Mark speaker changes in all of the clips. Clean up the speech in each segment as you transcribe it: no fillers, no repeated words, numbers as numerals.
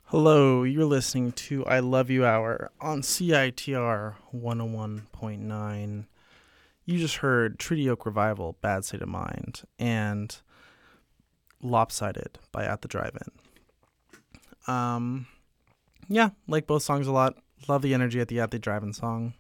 Speaker 1: Hello, you're listening to I Love You Hour on CITR 101.9. You just heard Treaty Oak Revival, Bad State of Mind, and Lopsided by At the Drive-In. Yeah, like both songs a lot. Love the energy at the Drive-In song.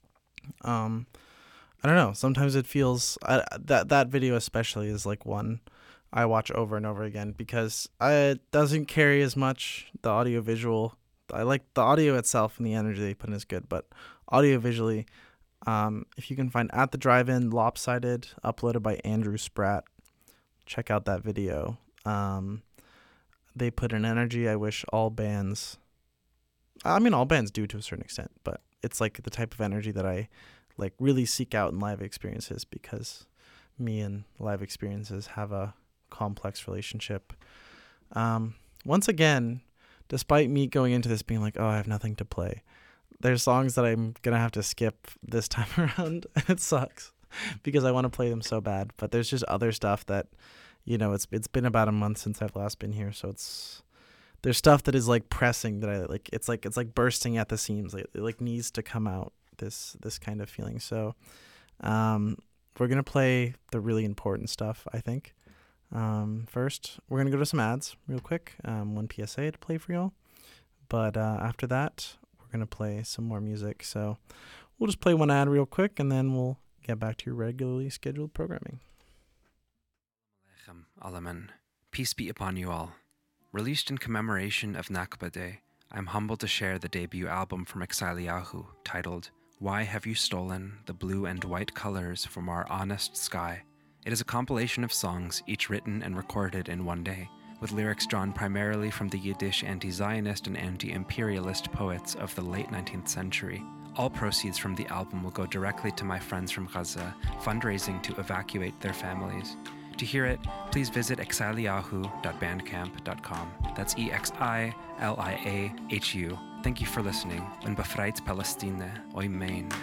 Speaker 1: I don't know, sometimes it feels, that video especially is like one I watch over and over again because it doesn't carry as much. The audio visual, I like the audio itself and the energy they put in is good, but audio visually, if you can find At the Drive-In Lopsided, uploaded by Andrew Spratt, check out that video. They put an energy I wish all bands do to a certain extent, but it's like the type of energy that I like really seek out in live experiences because me and live experiences have a complex relationship. Once again, despite me going into this being like, oh, I have nothing to play, there's songs that I'm gonna have to skip this time around, and it sucks because I want to play them so bad. But there's just other stuff that, it's been about a month since I've last been here, so there's stuff that is like pressing that I like. It's like bursting at the seams. Like, it like needs to come out. This kind of feeling. So, we're gonna play the really important stuff, I think. First, we're going to go to some ads real quick. One PSA to play for y'all. But after that, we're going to play some more music. So we'll just play one ad real quick, and then we'll get back to your regularly scheduled programming.
Speaker 2: Alaman. Peace be upon you all. Released in commemoration of Nakba Day, I'm humbled to share the debut album from Exiliahu, titled Why Have You Stolen the Blue and White Colors from Our Honest Sky? It is a compilation of songs, each written and recorded in one day, with lyrics drawn primarily from the Yiddish anti-Zionist and anti-imperialist poets of the late 19th century. All proceeds from the album will go directly to my friends from Gaza, fundraising to evacuate their families. To hear it, please visit exiliahu.bandcamp.com. That's EXILIAHU. Thank you for listening. Und befreit Palestine, Amen.